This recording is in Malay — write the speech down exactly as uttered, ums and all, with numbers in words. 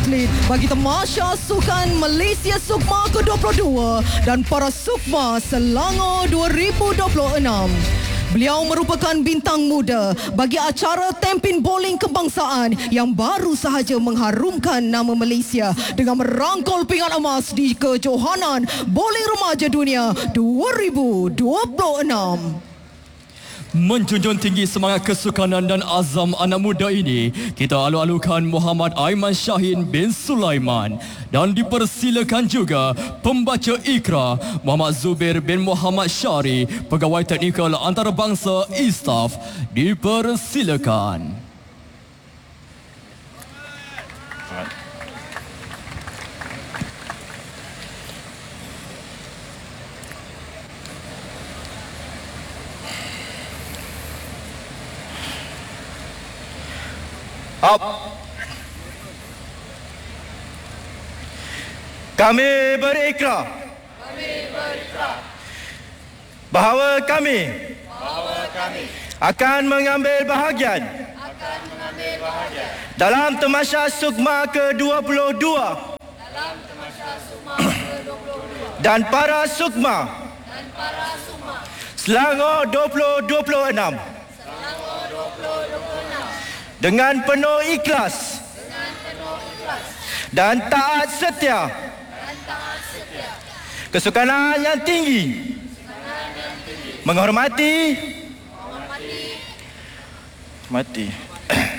atlet bagi Tamasya Sukan Malaysia Sukma ke dua puluh dua dan para Sukma Selangor dua ribu dua puluh enam. Beliau merupakan bintang muda bagi acara Tempin Bowling Kebangsaan yang baru sahaja mengharumkan nama Malaysia dengan merangkul pingat emas di Kejohanan Bowling Remaja Dunia dua ribu dua puluh enam. Menjunjung tinggi semangat kesukanan dan azam anak muda ini, kita alu-alukan Muhammad Aiman Syahin bin Sulaiman dan dipersilakan juga pembaca ikra Muhammad Zubir bin Muhammad Syari, pegawai teknikal antarabangsa I S T A F, dipersilakan. Up. Kami berikrar. Kami berikrar. Bahawa kami. Bahawa kami. Akan mengambil bahagian. Akan mengambil bahagian. Dalam Tamasya Sukma ke dua puluh dua. Dalam Tamasya Sukma ke dua puluh dua. Dan para Sukma. Dan para Sukma. Selangor dua ribu dua puluh enam. Dengan penuh ikhlas, dengan penuh ikhlas dan taat setia, dan taat setia. Kesukanan yang tinggi, kesukanan yang tinggi. Menghormati, menghormati, mati.